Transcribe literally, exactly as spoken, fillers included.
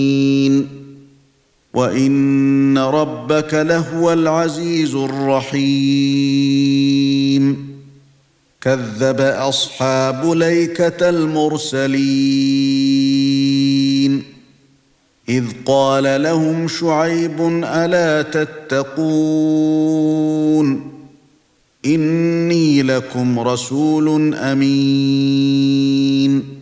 وَإِنَّ رَبَّكَ لَهُوَ الْعَزِيزُ الرَّحِيمُ كَذَّبَ أَصْحَابُ الْأَيْكَةِ الْمُرْسَلِينَ إِذْ قَالَ لَهُمْ شُعَيْبٌ أَلَا تَتَّقُونَ إِنِّي لَكُمْ رَسُولٌ أَمِينٌ